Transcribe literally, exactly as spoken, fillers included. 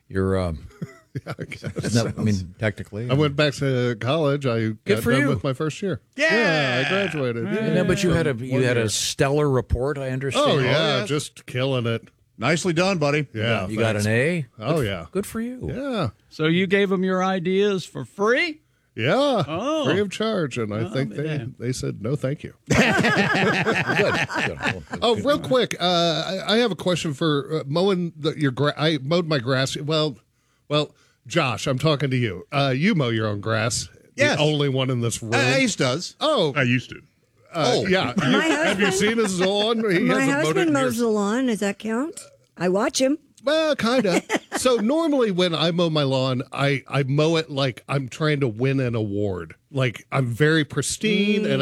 You're, um, Yeah, I guess. no, I mean, technically. I went back to college. I got for done you. with my first year. Yeah. Yeah, I graduated. Yeah. Yeah, but you had a you One had year. a stellar report, I understand. Oh, yeah, yes. just killing it. Nicely done, buddy. Yeah. You got thanks. an A? Oh, yeah. Good for you. Yeah. So you gave them your ideas for free? Yeah. Oh. Free of charge. And I Oh, think but they, damn. they said, no, thank you. Good. Good. Well, Oh, real quick, uh, I, I have a question for uh, mowing the, your grass. I mowed my grass. Well, well, Josh, I'm talking to you. Uh, you mow your own grass. Yes. The only one in this room. Uh, Ace does. oh, I used to. uh, oh. yeah. You- My have you husband- seen his lawn? He My hasn't mowed it husband in mows years. the lawn. Does that count? I watch him. Well, kind of. So normally when I mow my lawn, I, I mow it like I'm trying to win an award. Like I'm very pristine and